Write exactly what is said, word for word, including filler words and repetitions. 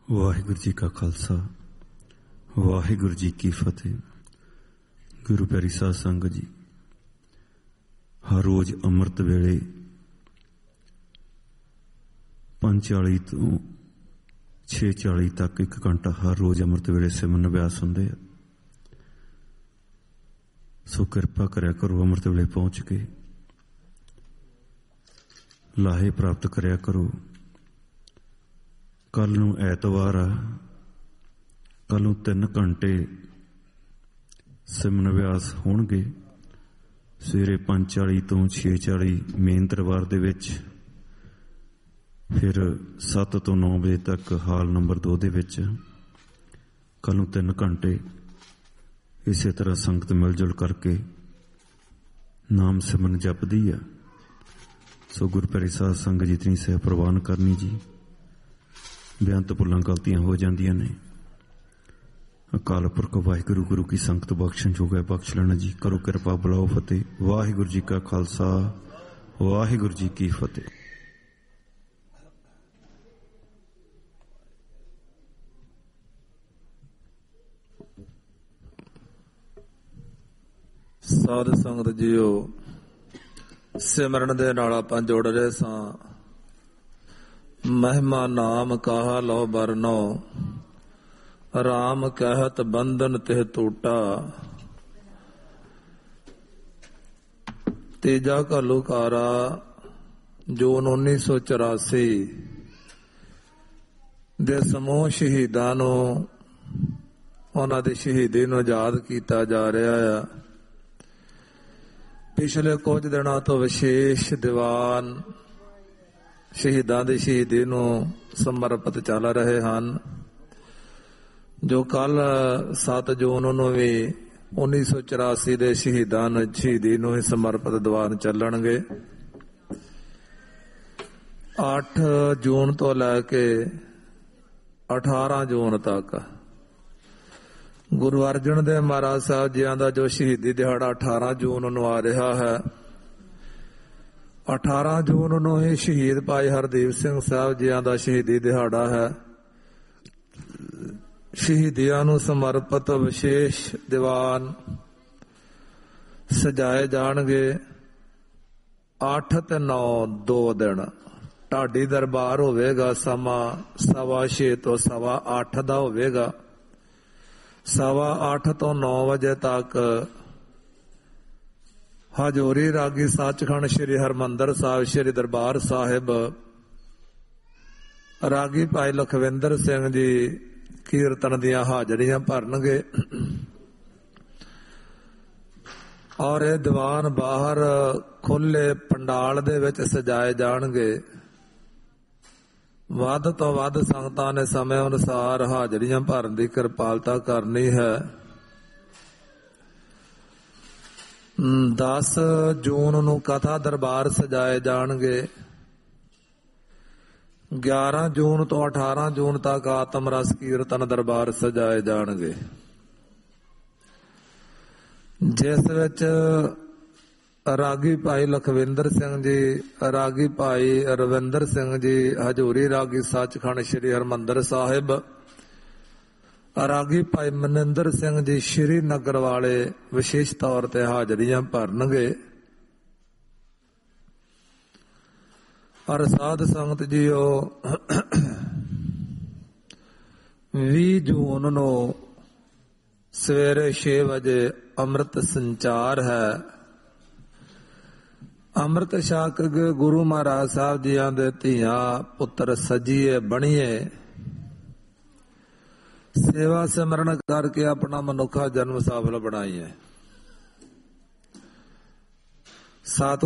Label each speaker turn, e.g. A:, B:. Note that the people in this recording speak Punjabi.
A: ਵਾਹਿਗੁਰੂ ਜੀ ਕਾ ਖਾਲਸਾ, ਵਾਹਿਗੁਰੂ ਜੀ ਕੀ ਫਤਿਹ। ਗੁਰੂ ਪਿਆਰੀ ਸਾਧ ਸੰਗਤ ਜੀ, ਹਰ ਰੋਜ਼ ਅੰਮ੍ਰਿਤ ਵੇਲੇ ਪੰਜ ਚਾਲੀ ਤੋਂ ਛੇ ਚਾਲੀ ਤੱਕ ਇੱਕ ਘੰਟਾ ਹਰ ਰੋਜ਼ ਅੰਮ੍ਰਿਤ ਵੇਲੇ ਸਿਮਰਨ ਅਭਿਆਸ ਹੁੰਦੇ ਆ। ਸੋ ਕਿਰਪਾ ਕਰਿਆ ਕਰੋ, ਅੰਮ੍ਰਿਤ ਵੇਲੇ ਪਹੁੰਚ ਕੇ ਲਾਹੇ ਪ੍ਰਾਪਤ ਕਰਿਆ ਕਰੋ। ਕੱਲ ਨੂੰ ਐਤਵਾਰ ਆ, ਕੱਲ ਨੂੰ ਤਿੰਨ ਘੰਟੇ ਸਿਮਰਨ ਅਭਿਆਸ ਹੋਣਗੇ। ਸਵੇਰੇ ਪੰਜ ਚਾਲੀ ਤੋਂ ਛੇ ਚਾਲੀ ਮੇਨ ਦਰਬਾਰ ਦੇ ਵਿੱਚ, ਫਿਰ ਸੱਤ ਤੋਂ ਨੌ ਵਜੇ ਤੱਕ ਹਾਲ ਨੰਬਰ ਦੋ ਦੇ ਵਿੱਚ। ਕੱਲ ਨੂੰ ਤਿੰਨ ਘੰਟੇ ਇਸੇ ਤਰ੍ਹਾਂ ਸੰਗਤ ਮਿਲ ਜੁਲ ਕਰਕੇ ਨਾਮ ਸਿਮਰਨ ਜਪਦੀ ਆ। ਸੋ ਗੁਰੂ ਪਿਆਰੀ ਸਾਧ ਸੰਗਤ ਜੀ ਇਤਨੀ ਸਹਿ ਪ੍ਰਵਾਨ ਕਰਨੀ ਜੀ। ਬੇਅੰਤ ਭੁੱਲਾਂ ਗਲਤੀਆਂ ਹੋ ਜਾਂਦੀਆਂ ਨੇ। ਅਕਾਲ ਪੁਰਖ ਵਾਹਿਗੁਰੂ ਗੁਰੂ ਕੀ ਸੰਗਤ ਬਖਸ਼ਣ ਜੋਗਾ ਬਖਸ਼ ਲੈਣਾ ਜੀ। ਕਰੋ ਕਿਰਪਾ, ਬੁਲਾਓ ਫਤਿਹ। ਵਾਹਿਗੁਰੂ ਜੀ ਕਾ ਖਾਲਸਾ, ਵਾਹਿਗੁਰੂ ਜੀ ਕੀ ਫਤਿਹ।
B: ਸਾਧ ਸੰਗਤ ਜੀਓ, ਸਿਮਰਨ ਦੇ ਨਾਲ ਆਪਾਂ ਜੁੜ ਰਹੇ ਸਾਂ। ਮਹਿਮਾ ਨਾਮ ਕਹਾ ਲਓ ਬਰਨੋ, ਰਾਮ ਕਹਿਤ ਬੰਧਨ ਤਿਹ ਟੂਟਾ। ਤੀਜਾ ਘੱਲੂਕਾਰਾ ਜੂਨ ਉੱਨੀ ਸੌ ਚੁਰਾਸੀ ਦੇ ਸਮੂਹ ਸ਼ਹੀਦਾਂ ਨੂੰ, ਉਹਨਾਂ ਦੀ ਸ਼ਹੀਦੀ ਨੂੰ ਯਾਦ ਕੀਤਾ ਜਾ ਰਿਹਾ ਆ। ਪਿਛਲੇ ਕੁਝ ਦਿਨਾਂ ਤੋਂ ਵਿਸ਼ੇਸ਼ ਦੀਵਾਨ ਸ਼ਹੀਦਾਂ ਦੀ ਸ਼ਹੀਦੀ ਨੂੰ ਸਮਰਪਿਤ ਚੱਲ ਰਹੇ ਹਨ, ਜੋ ਕੱਲ ਸੱਤ ਜੂਨ ਨੂੰ ਵੀ ਉੱਨੀ ਸੌ ਚੁਰਾਸੀ ਦੇ ਸ਼ਹੀਦਾਂ ਨੂੰ ਸ਼ਹੀਦੀ ਨੂੰ ਹੀ ਸਮਰਪਿਤ ਦੀਵਾਨ ਚੱਲਣਗੇ। ਅੱਠ ਜੂਨ ਤੋਂ ਲੈ ਕੇ ਅਠਾਰਾਂ ਜੂਨ ਤੱਕ ਗੁਰੂ ਅਰਜਨ ਦੇਵ ਮਹਾਰਾਜ ਸਾਹਿਬ ਜੀਆਂ ਦਾ ਜੋ ਸ਼ਹੀਦੀ ਦਿਹਾੜਾ ਅਠਾਰਾਂ ਜੂਨ ਨੂੰ ਆ ਰਿਹਾ ਹੈ। ਅਠਾਰਾਂ ਜੂਨ ਨੂੰ ਹੀ ਸ਼ਹੀਦ ਭਾਈ ਹਰਦੀਪ ਸਿੰਘ ਸਾਹਿਬ ਜੀਆਂ ਦਾ ਸ਼ਹੀਦੀ ਦਿਹਾੜਾ ਹੈ। ਸ਼ਹੀਦੀਆਂ ਨੂੰ ਸਮਰਪਿਤ ਵਿਸ਼ੇਸ਼ ਦੀਵਾਨ ਸਜਾਏ ਜਾਣਗੇ। ਅੱਠ ਤੇ ਨੌ ਦੋ ਦਿਨ ਢਾਡੀ ਦਰਬਾਰ ਹੋਵੇਗਾ। ਸਮਾਂ ਸਵਾ ਛੇ ਤੋਂ ਸਵਾ ਅੱਠ ਦਾ ਹੋਵੇਗਾ। ਸਵਾ ਅੱਠ ਤੋਂ ਨੌ ਵਜੇ ਤੱਕ ਹਜੂਰੀ ਰਾਗੀ ਸੱਚਖੰਡ ਸ੍ਰੀ ਹਰਿਮੰਦਰ ਸਾਹਿਬ ਸ੍ਰੀ ਦਰਬਾਰ ਸਾਹਿਬ ਰਾਗੀ ਭਾਈ ਲਖਵਿੰਦਰ ਸਿੰਘ ਜੀ ਕੀਰਤਨ ਦੀਆਂ ਹਾਜ਼ਰੀਆਂ ਭਰਨਗੇ। ਔਰ ਇਹ ਦੀਵਾਨ ਬਾਹਰ ਖੁੱਲੇ ਪੰਡਾਲ ਦੇ ਵਿੱਚ ਸਜਾਏ ਜਾਣਗੇ। ਵੱਧ ਤੋਂ ਵੱਧ ਸੰਗਤਾਂ ਨੇ ਸਮੇਂ ਅਨੁਸਾਰ ਹਾਜ਼ਰੀਆਂ ਭਰਨ ਦੀ ਕਿਰਪਾਲਤਾ ਕਰਨੀ ਹੈ। ਦਸ ਜੂਨ ਨੂੰ ਕਥਾ ਦਰਬਾਰ ਸਜਾਏ ਜਾਣਗੇ। ਗਿਆਰਾਂ ਜੂਨ ਤੋਂ ਅਠਾਰਾਂ ਜੂਨ ਤੱਕ ਆਤਮ ਰਸ ਕੀਰਤਨ ਦਰਬਾਰ ਸਜਾਏ ਜਾਣਗੇ, ਜਿਸ ਵਿੱਚ ਰਾਗੀ ਭਾਈ ਲਖਵਿੰਦਰ ਸਿੰਘ ਜੀ, ਰਾਗੀ ਭਾਈ ਰਵਿੰਦਰ ਸਿੰਘ ਜੀ ਹਜੂਰੀ ਰਾਗੀ ਸੱਚਖੰਡ ਸ੍ਰੀ ਹਰਿਮੰਦਰ ਸਾਹਿਬ, ਰਾਗੀ ਭਾਈ ਮਨਿੰਦਰ ਸਿੰਘ ਜੀ ਸ਼੍ਰੀ ਨਗਰ ਵਾਲੇ ਵਿਸ਼ੇਸ਼ ਤੌਰ ਤੇ ਹਾਜ਼ਰੀਆਂ ਭਰਨਗੇ। ਔਰ ਸਾਧ ਸੰਗਤ ਜੀਓ, ਵੀਹ ਜੂਨ ਨੂੰ ਸਵੇਰੇ ਛੇ ਵਜੇ ਅੰਮ੍ਰਿਤ ਸੰਚਾਰ ਹੈ। ਅੰਮ੍ਰਿਤ ਛਕ ਕੇ ਗੁਰੂ ਮਹਾਰਾਜ ਸਾਹਿਬ ਜੀਆਂ ਦੇ ਧੀਆਂ ਪੁੱਤਰ ਸਜੀਏ ਬਣੀਏ, ਸੇਵਾ ਸਿਮਰਨ ਕਰਕੇ ਆਪਣਾ ਮਨੁੱਖਾ ਜਨਮ ਸਫਲ ਬਣਾਈਏ। ਸਤ